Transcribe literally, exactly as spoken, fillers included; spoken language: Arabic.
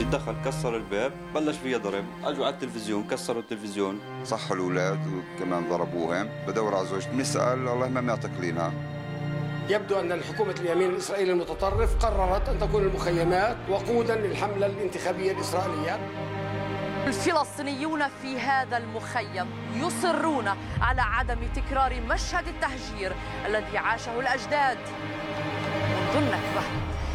دخل كسر الباب، بلش فيها ضرب، اجوا على التلفزيون كسروا التلفزيون، صحوا الاولاد وكمان ضربوهم. بدور على زوجتي بنسال الله ما معطيك لنا. يبدو أن الحكومة اليمين الإسرائيلي المتطرف قررت أن تكون المخيمات وقودا للحملة الانتخابية الإسرائيلية. الفلسطينيون في هذا المخيم يصرون على عدم تكرار مشهد التهجير الذي عاشه الأجداد منذ النكبة.